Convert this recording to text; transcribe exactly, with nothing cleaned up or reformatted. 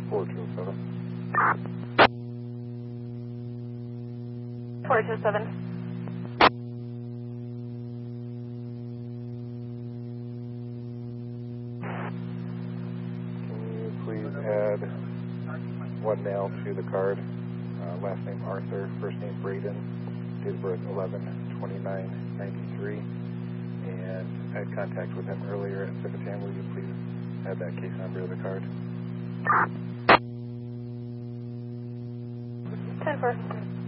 four two seven. four two seven. Can you please add one male to the card? Uh, last name Arthur, first name Braden, date of birth eleven twenty-nine ninety-three, and I had contact with him earlier at Civitan. Will you please add that case number to the card? ten four.